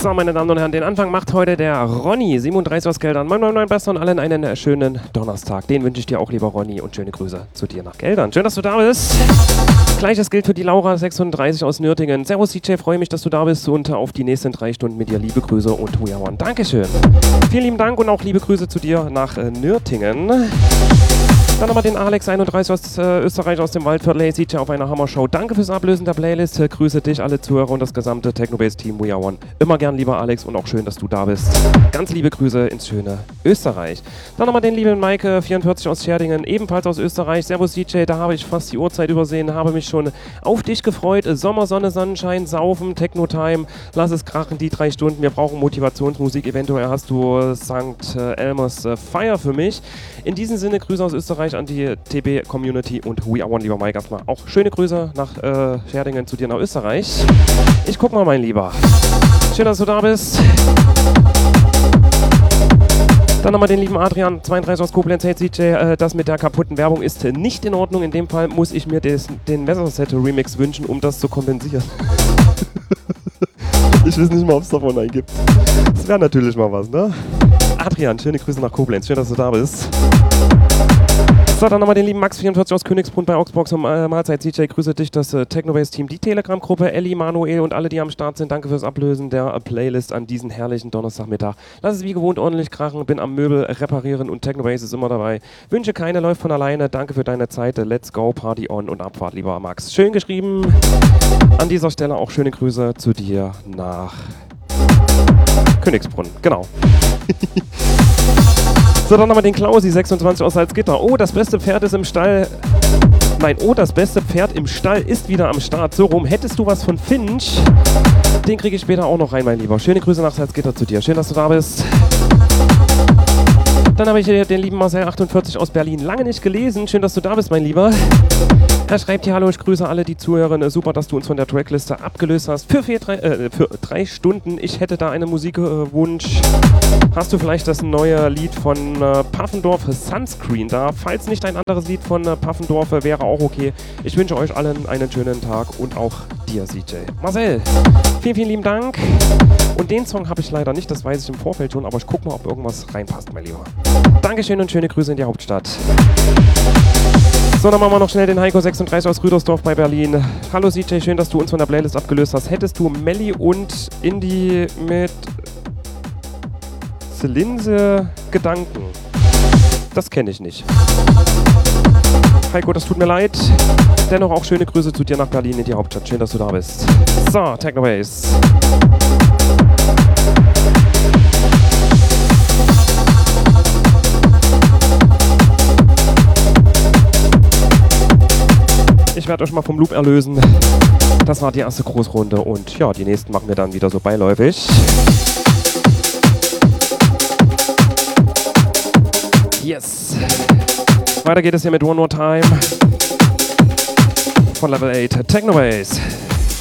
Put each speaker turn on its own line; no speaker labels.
So, meine Damen und Herren, den Anfang macht heute der Ronny, 37 aus Geldern. Moin, moin, moin, Bester und allen einen schönen Donnerstag. Den wünsche ich dir auch, lieber Ronny, und schöne Grüße zu dir nach Geldern. Schön, dass du da bist. Gleiches gilt für die Laura, 36 aus Nürtingen. Servus, DJ, freue mich, dass du da bist und auf die nächsten 3 Stunden mit dir. Liebe Grüße und We Are One. Dankeschön. Vielen lieben Dank und auch liebe Grüße zu dir nach Nürtingen. Dann nochmal den Alex, 31 aus Österreich, aus dem Waldviertel. Hey, sieht ja auf einer Hammer-Show. Danke fürs Ablösen der Playlist. Grüße dich, alle Zuhörer und das gesamte Technobase-Team We Are One. Immer gern, lieber Alex, und auch schön, dass du da bist. Ganz liebe Grüße ins schöne Österreich. Dann nochmal den lieben Maike, 44 aus Scherdingen, ebenfalls aus Österreich. Servus, DJ, da habe ich fast die Uhrzeit übersehen, habe mich schon auf dich gefreut. Sommer, Sonne, Sonnenschein, Saufen, Techno-Time, lass es krachen, die 3 Stunden. Wir brauchen Motivationsmusik. Eventuell hast du St. Elmers Fire für mich. In diesem Sinne, Grüße aus Österreich an die TB-Community und We Are One, lieber Mike. Erstmal auch schöne Grüße nach Scherdingen zu dir nach Österreich. Ich guck mal, mein Lieber. Schön, dass du da bist. Dann nochmal den lieben Adrian, 32 aus Koblenz. Hey CJ, das mit der kaputten Werbung ist nicht in Ordnung. In dem Fall muss ich mir den Messerset-Remix wünschen, um das zu kompensieren. Ich weiß nicht mal, ob es davon einen gibt. Das wäre natürlich mal was, ne? Adrian, schöne Grüße nach Koblenz. Schön, dass du da bist. So, dann nochmal den lieben Max, 44 aus Königsbrunn bei Augsburg. Mahlzeit, CJ, grüße dich, das Technobase-Team, die Telegram-Gruppe, Elli, Manuel und alle, die am Start sind. Danke fürs Ablösen der Playlist an diesen herrlichen Donnerstagmittag. Lass es wie gewohnt ordentlich krachen, bin am Möbel reparieren und Technobase ist immer dabei. Wünsche keine läuft von alleine. Danke für deine Zeit. Let's go, Party on und Abfahrt, lieber Max. Schön geschrieben. An dieser Stelle auch schöne Grüße zu dir nach Königsbrunn. Genau. So, dann nochmal den Klausi, 26 aus Salzgitter. Oh, das beste Pferd ist im Stall. Nein, oh, das beste Pferd im Stall ist wieder am Start. So rum, hättest du was von Finch? Den kriege ich später auch noch rein, mein Lieber. Schöne Grüße nach Salzgitter zu dir. Schön, dass du da bist. Dann habe ich hier den lieben Marcel, 48 aus Berlin. Lange nicht gelesen. Schön, dass du da bist, mein Lieber. Er schreibt hier, hallo, ich grüße alle, die zuhören. Super, dass du uns von der Trackliste abgelöst hast. Für 3 Stunden. Ich hätte da einen Musikwunsch. Hast du vielleicht das neue Lied von Puffendorf, Sunscreen, da? Falls nicht ein anderes Lied von Puffendorf, wäre auch okay. Ich wünsche euch allen einen schönen Tag und auch dir, CJ. Marcel, vielen, vielen lieben Dank. Und den Song habe ich leider nicht, das weiß ich im Vorfeld schon, aber ich gucke mal, ob irgendwas reinpasst, mein Lieber. Dankeschön und schöne Grüße in die Hauptstadt. So, dann machen wir noch schnell den Heiko, 36 aus Rüdersdorf bei Berlin. Hallo CJ, schön, dass du uns von der Playlist abgelöst hast. Hättest du Melli und Indie mit Linse Gedanken? Das kenne ich nicht. Heiko, das tut mir leid. Dennoch auch schöne Grüße zu dir nach Berlin in die Hauptstadt. Schön, dass du da bist. So, Technobase. Ich werde euch mal vom Loop erlösen. Das war die erste Großrunde und ja, die nächsten machen wir dann wieder so beiläufig. Yes. Weiter geht es hier mit One More Time von Level 8 Technobase.